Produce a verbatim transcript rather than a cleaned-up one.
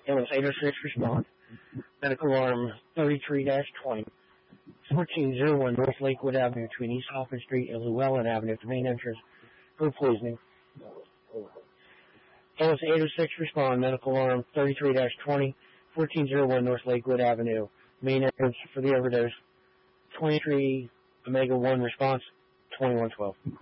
Ambulance eight oh six, respond. Medical alarm thirty-three dash twenty, fourteen oh one North Lakewood Avenue between East Hoffman Street and Llewellyn Avenue at the main entrance for poisoning. Ambulance eight oh six, respond. Medical alarm thirty-three dash twenty, fourteen oh one North Lakewood Avenue, main entrance for the overdose. twenty-three Omega one response, twenty-one twelve.